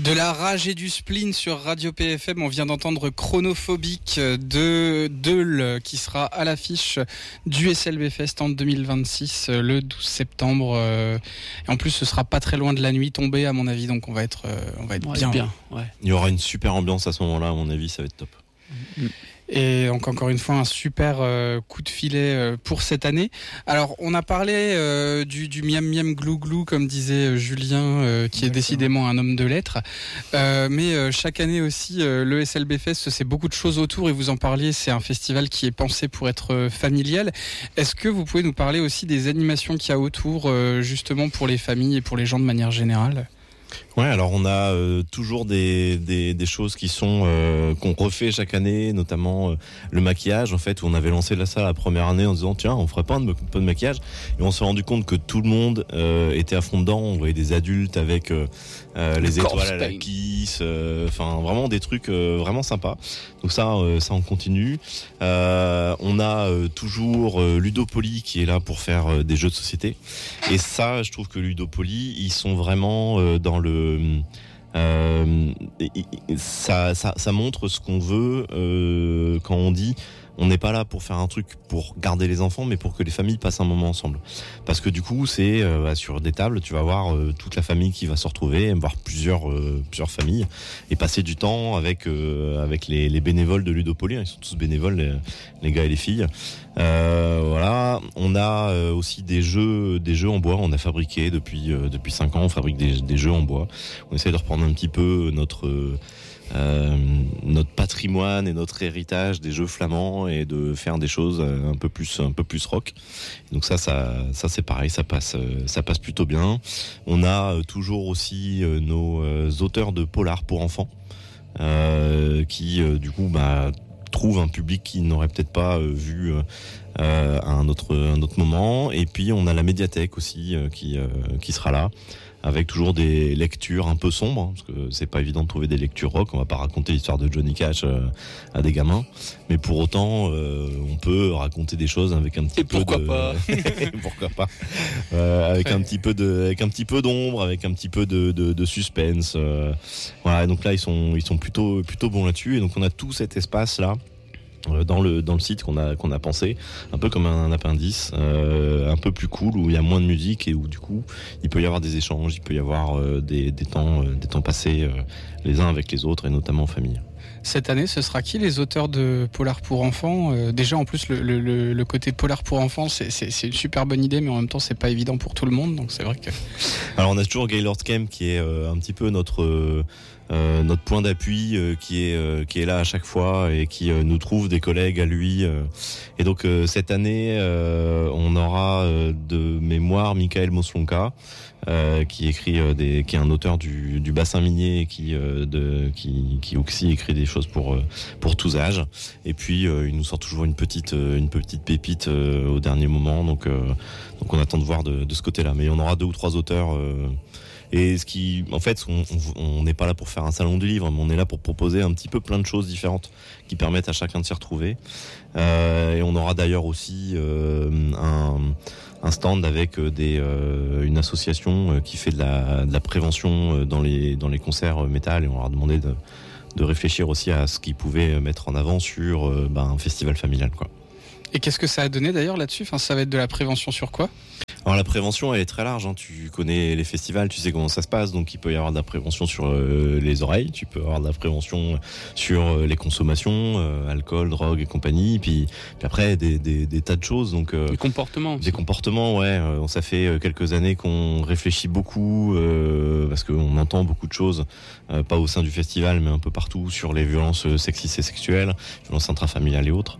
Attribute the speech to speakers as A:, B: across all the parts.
A: De la rage et du spleen sur Radio PFM, on vient d'entendre Chronophobique de Deul qui sera à l'affiche du SLB Fest en 2026 le 12 septembre. Et en plus, ce sera pas très loin de la nuit tombée à mon avis, donc on va être bien.
B: Ouais. Il y aura une super ambiance à ce moment-là, à mon avis, ça va être top.
A: Et donc encore une fois un super coup de filet pour cette année. Alors on a parlé du miam miam glou glou comme disait Julien qui est décidément un homme de lettres. Mais chaque année aussi le SLB Fest c'est beaucoup de choses autour et vous en parliez, c'est un festival qui est pensé pour être familial. Est-ce que vous pouvez nous parler aussi des animations qu'il y a autour justement pour les familles et pour les gens de manière générale ?
B: Ouais, alors on a toujours des choses qui sont qu'on refait chaque année, notamment le maquillage en fait, où on avait lancé ça la première année en disant tiens on ferait pas un peu de maquillage et on s'est rendu compte que tout le monde était à fond dedans. On voyait des adultes avec les étoiles à la Kiss, enfin vraiment des trucs vraiment sympas. Donc ça on continue. On a toujours Ludopoly qui est là pour faire des jeux de société et ça je trouve que Ludopoly ils sont vraiment dans le ça montre ce qu'on veut quand on dit on n'est pas là pour faire un truc pour garder les enfants mais pour que les familles passent un moment ensemble parce que du coup c'est sur des tables tu vas voir toute la famille qui va se retrouver voir plusieurs familles et passer du temps avec les bénévoles de Ludopoly, ils sont tous bénévoles les gars et les filles. Voilà, on a aussi des jeux en bois. On a fabriqué depuis 5 ans, on fabrique des jeux en bois. On essaie de reprendre un petit peu notre patrimoine et notre héritage des jeux flamands et de faire des choses un peu plus rock. Donc ça c'est pareil, ça passe plutôt bien. On a toujours aussi nos auteurs de polar pour enfants qui du coup trouve un public qui n'aurait peut-être pas vu à un autre moment. Et puis on a la médiathèque aussi qui sera là avec toujours des lectures un peu sombres parce que c'est pas évident de trouver des lectures rock. On va pas raconter l'histoire de Johnny Cash à des gamins, mais pour autant on peut raconter des choses avec un petit peu
C: pourquoi
B: pas avec un petit peu d'ombre, avec un petit peu de suspense. Voilà, donc là ils sont plutôt bons là-dessus et donc on a tout cet espace là dans le site qu'on a pensé un peu comme un appendice un peu plus cool où il y a moins de musique et où du coup il peut y avoir des échanges, il peut y avoir des temps passés les uns avec les autres et notamment en famille.
A: Cette année, ce sera qui les auteurs de polar pour enfants ? Déjà, en plus, le côté polar pour enfants, c'est une super bonne idée, mais en même temps, c'est pas évident pour tout le monde, donc c'est vrai que...
B: Alors, on a toujours Gaylord Camp qui est un petit peu notre point d'appui qui est là à chaque fois et qui nous trouve des collègues à lui. Et donc, cette année, on aura de mémoire Michael Moslonka, qui écrit qui est un auteur du bassin minier et qui aussi écrit des choses pour tous âges. Et puis il nous sort toujours une petite pépite au dernier moment. Donc on attend de voir de ce côté-là. Mais on aura 2 ou 3 auteurs. Et ce qui, en fait, on n'est pas là pour faire un salon du livre, mais on est là pour proposer un petit peu plein de choses différentes qui permettent à chacun de s'y retrouver. Et on aura d'ailleurs aussi un stand avec une association qui fait de la prévention dans les concerts métal et on leur a demandé de réfléchir aussi à ce qu'ils pouvaient mettre en avant sur un festival familial, quoi.
A: Et qu'est-ce que ça a donné d'ailleurs là-dessus ? Enfin, ça va être de la prévention sur quoi ?
B: Alors la prévention elle est très large, hein. Tu connais les festivals, tu sais comment ça se passe, donc il peut y avoir de la prévention sur les oreilles, tu peux avoir de la prévention sur les consommations, alcool, drogue et compagnie, puis après des tas de choses, donc
C: des comportements.
B: Des comportements, ouais. Ça fait quelques années qu'on réfléchit beaucoup parce qu'on entend beaucoup de choses, pas au sein du festival, mais un peu partout sur les violences sexistes et sexuelles, violences intrafamiliales et autres.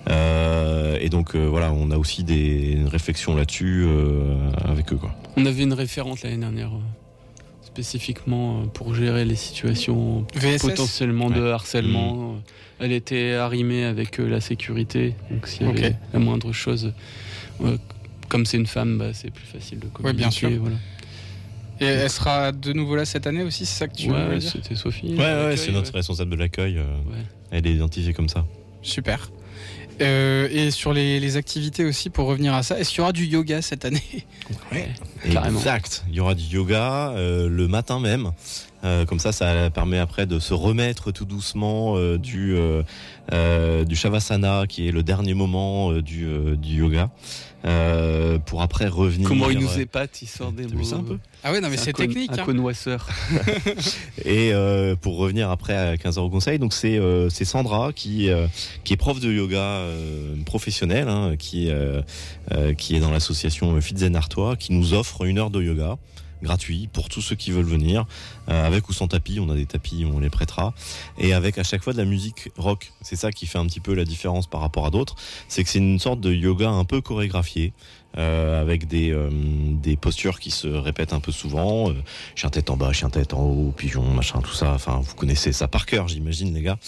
B: Et donc voilà, on a aussi des réflexions là-dessus avec eux, quoi.
C: On avait une référente l'année dernière spécifiquement pour gérer les situations
A: VSS.
C: Potentiellement de harcèlement. Elle était arrimée avec la sécurité, donc s'il y avait la moindre chose, comme c'est une femme, c'est plus facile de communiquer.
A: Oui, bien sûr.
C: Voilà.
A: Et elle sera de nouveau là cette année aussi, c'est ça que tu veux dire ?
C: C'était Sophie.
B: Ouais, c'est notre responsable de l'accueil. Elle est identifiée comme ça.
A: Super. Et sur les activités aussi, pour revenir à ça, est-ce qu'il y aura du yoga cette année ?
C: Ouais, carrément.
B: Exact. Il y aura du yoga le matin même. Comme ça permet après de se remettre tout doucement du Shavasana, qui est le dernier moment du yoga, pour après revenir.
C: Comment il nous épate, il sort des mots.
B: Ça un peu.
A: Ah ouais, non mais c'est technique.
C: Un connoisseur.
B: Et pour revenir après à 15h au conseil, donc c'est Sandra qui est prof de yoga professionnelle, hein, qui est dans l'association Fit Zen Artois, qui nous offre 1 heure de yoga gratuit pour tous ceux qui veulent venir, avec ou sans tapis. On a des tapis, on les prêtera, et avec à chaque fois de la musique rock. C'est ça qui fait un petit peu la différence par rapport à d'autres, c'est que c'est une sorte de yoga un peu chorégraphié, avec des postures qui se répètent un peu souvent, chien tête en bas, chien tête en haut, pigeon, machin, tout ça. Enfin, vous connaissez ça par cœur, j'imagine, les gars.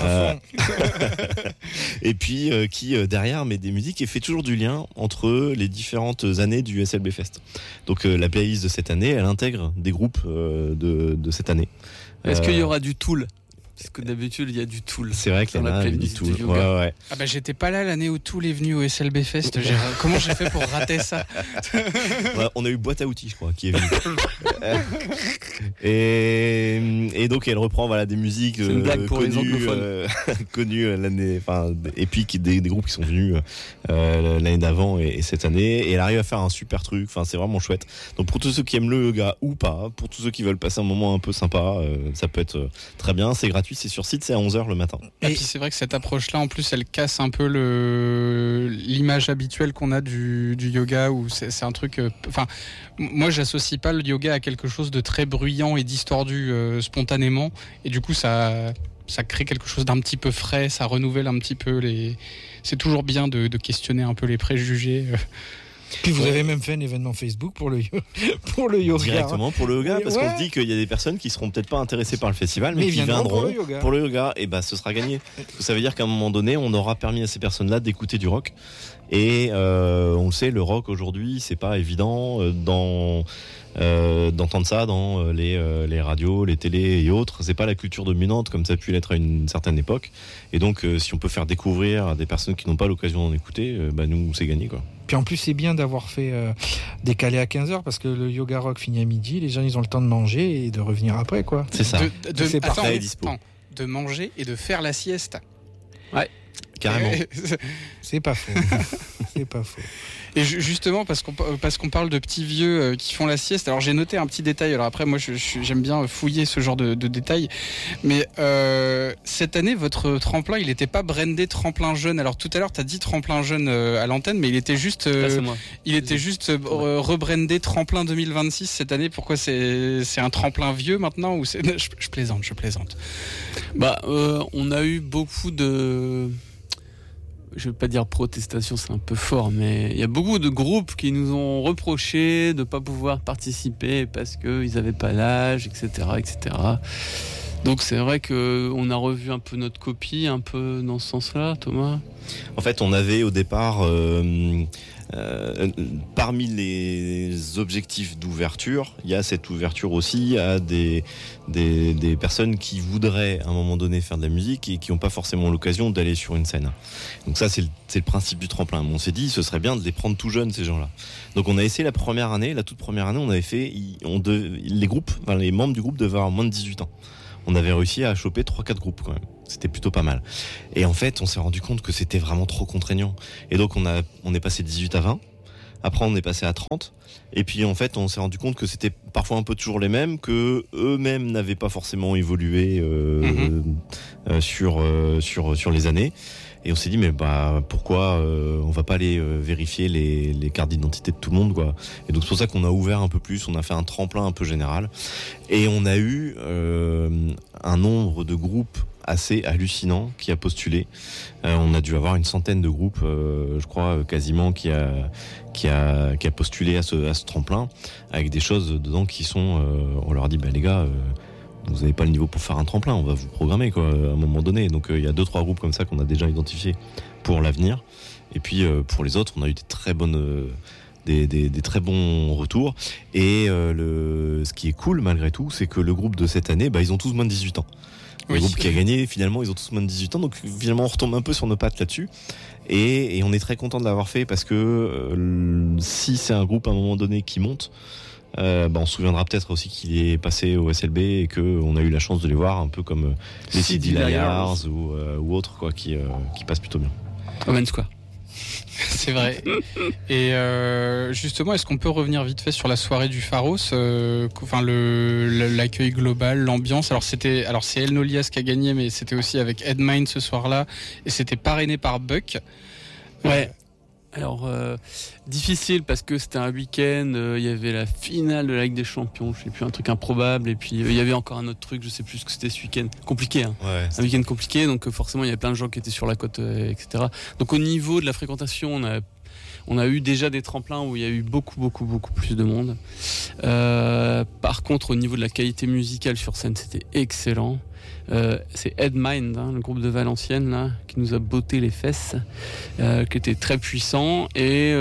B: Et puis qui derrière met des musiques et fait toujours du lien entre les différentes années du SLB Fest. Donc la playlist de cette année, elle intègre des groupes de cette année.
C: Est-ce qu'il y aura du Tool ? Parce que d'habitude, il y a du Tool.
B: C'est vrai qu'il y en a du Tool. Ouais.
A: Ah bah j'étais pas là l'année où Tool est venu au SLB Fest. Comment j'ai fait pour rater ça ?
B: Ouais, on a eu Boîte à outils, je crois, qui est venu. Et donc elle reprend des musiques connues l'année, et puis des groupes qui sont venus l'année d'avant et cette année. Et elle arrive à faire un super truc. Enfin, c'est vraiment chouette. Donc pour tous ceux qui aiment le yoga ou pas, pour tous ceux qui veulent passer un moment un peu sympa, ça peut être très bien. C'est gratuit. C'est sur site, c'est à 11h le matin.
A: Et puis c'est vrai que cette approche-là, en plus, elle casse un peu l'image habituelle qu'on a du yoga, où c'est un truc... moi, j'associe pas le yoga à quelque chose de très bruyant et distordu spontanément. Et du coup, ça crée quelque chose d'un petit peu frais, ça renouvelle un petit peu les... C'est toujours bien de questionner un peu les préjugés.
D: Puis vous avez même fait un événement Facebook pour le yoga.
B: Directement pour le yoga, parce qu'on se dit qu'il y a des personnes qui seront peut-être pas intéressées par le festival, mais qui viendront pour le yoga. Et ce sera gagné. Ça veut dire qu'à un moment donné, on aura permis à ces personnes-là d'écouter du rock. Et on le sait, le rock aujourd'hui, c'est pas évident d'entendre ça dans les radios, les télés et autres. C'est pas la culture dominante comme ça a pu l'être à une certaine époque. Et donc, si on peut faire découvrir à des personnes qui n'ont pas l'occasion d'en écouter, nous, c'est gagné, quoi.
D: Puis en plus, c'est bien d'avoir fait décaler à 15h, parce que le yoga rock finit à midi, les gens, ils ont le temps de manger et de revenir après, quoi.
B: C'est ça.
D: C'est parfait.
A: De manger et de faire la sieste.
C: Ouais.
B: Carrément.
D: C'est pas faux. C'est pas faux.
A: Et justement, parce qu'on parle de petits vieux qui font la sieste, alors j'ai noté un petit détail. Alors après, moi, j'aime bien fouiller ce genre de détails. Mais cette année, votre tremplin, il n'était pas brandé tremplin jeune. Alors tout à l'heure, tu as dit tremplin jeune à l'antenne, mais il était juste, rebrandé tremplin 2026 cette année. Pourquoi c'est un tremplin vieux maintenant, ou je plaisante.
C: On a eu beaucoup de... Je ne veux pas dire protestation, c'est un peu fort, mais il y a beaucoup de groupes qui nous ont reproché de ne pas pouvoir participer parce qu'ils n'avaient pas l'âge, etc., etc. Donc c'est vrai qu'on a revu un peu notre copie, un peu dans ce sens-là, Thomas.
B: En fait, on avait au départ, parmi les objectifs d'ouverture, il y a cette ouverture aussi à des personnes qui voudraient à un moment donné faire de la musique et qui n'ont pas forcément l'occasion d'aller sur une scène. Donc ça, c'est le principe du tremplin. On s'est dit, ce serait bien de les prendre tout jeunes, ces gens-là. Donc on a essayé la toute première année, on avait fait, les membres du groupe devaient avoir moins de 18 ans. On avait réussi à choper 3-4 groupes quand même. C'était plutôt pas mal. Et en fait, on s'est rendu compte que c'était vraiment trop contraignant. Et donc, on est passé de 18 à 20. Après, on est passé à 30. Et puis, en fait, on s'est rendu compte que c'était parfois un peu toujours les mêmes, que eux-mêmes n'avaient pas forcément évolué sur les années. Et on s'est dit, mais pourquoi on va pas aller vérifier les cartes d'identité de tout le monde, quoi. Et donc c'est pour ça qu'on a ouvert un peu plus, on a fait un tremplin un peu général, et on a eu un nombre de groupes assez hallucinant qui a postulé. On a dû avoir une centaine de groupes, je crois quasiment, qui a postulé à ce tremplin, avec des choses dedans qui sont, on leur a dit, les gars, vous n'avez pas le niveau pour faire un tremplin, on va vous programmer, quoi, à un moment donné. Donc il y a 2-3 groupes comme ça qu'on a déjà identifiés pour l'avenir. Et puis pour les autres, on a eu des très bonnes des très bons retours. Et ce qui est cool malgré tout, c'est que le groupe de cette année, ils ont tous moins de 18 ans. Le groupe qui a gagné, finalement, ils ont tous moins de 18 ans, donc finalement on retombe un peu sur nos pattes là-dessus. Et on est très content de l'avoir fait parce que si c'est un groupe à un moment donné qui monte, on se souviendra peut-être aussi qu'il est passé au SLB et qu'on a eu la chance de les voir un peu comme les CD Liars ou autres quoi, qui passent plutôt bien.
C: Omen Square.
A: C'est vrai. Et justement, est-ce qu'on peut revenir vite fait sur la soirée du Pharos, l'accueil global, l'ambiance. Alors c'est El Nolias qui a gagné, mais c'était aussi avec Headmind ce soir-là, et c'était parrainé par Buck.
C: Ouais. Alors difficile parce que c'était un week-end, il y avait la finale de la Ligue des Champions, je sais plus, un truc improbable, et puis il y avait encore un autre truc, je sais plus ce que c'était ce week-end, compliqué, hein.
B: Ouais,
C: un week-end compliqué, donc forcément il y avait plein de gens qui étaient sur la côte, etc. Donc au niveau de la fréquentation, on a eu déjà des tremplins où il y a eu beaucoup plus de monde. Par contre, au niveau de la qualité musicale sur scène, c'était excellent. C'est Headmind, le groupe de Valenciennes là, qui nous a botté les fesses, qui était très puissant, et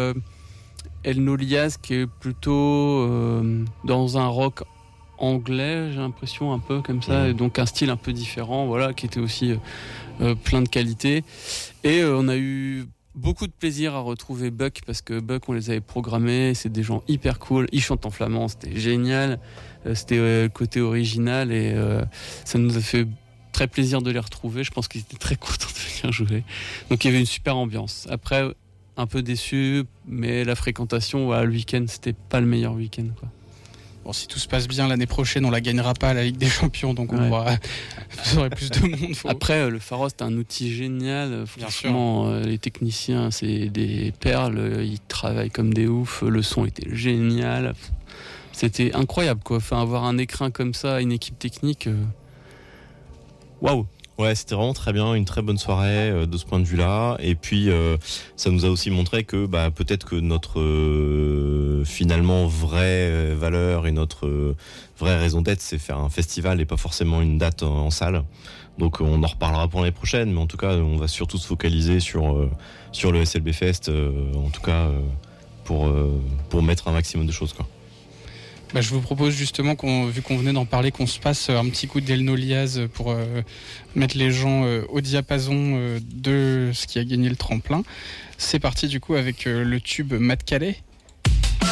C: El Nolias qui est plutôt dans un rock anglais, j'ai l'impression, un peu comme ça, et donc un style un peu différent, voilà, qui était aussi plein de qualité. Et on a eu beaucoup de plaisir à retrouver Buck, parce que Buck, on les avait programmés, c'est des gens hyper cool, ils chantent en flamand, c'était génial, c'était le côté original, et ça nous a fait très plaisir de les retrouver. Je pense qu'ils étaient très contents de venir jouer, donc il y avait une super ambiance. Après, un peu déçu, mais la fréquentation, le week-end, c'était pas le meilleur week-end, quoi.
A: Bon, si tout se passe bien, l'année prochaine, on la gagnera pas à la Ligue des Champions, donc on aura plus de monde.
C: Après, le Pharos, c'est un outil génial. Franchement, les techniciens, c'est des perles. Ils travaillent comme des oufs. Le son était génial. C'était incroyable, quoi. Enfin, avoir un écrin comme ça, une équipe technique. Waouh!
B: Ouais, c'était vraiment très bien, une très bonne soirée de ce point de vue-là. Et puis, ça nous a aussi montré que peut-être que notre finalement vraie valeur et notre vraie raison d'être, c'est faire un festival et pas forcément une date en salle. Donc, on en reparlera pour l'année prochaine, mais en tout cas, on va surtout se focaliser sur le SLB Fest, en tout cas pour mettre un maximum de choses, quoi.
A: Je vous propose justement, vu qu'on venait d'en parler, qu'on se passe un petit coup d'El Nolias pour mettre les gens au diapason de ce qui a gagné le tremplin. C'est parti du coup avec le tube Mat Calais.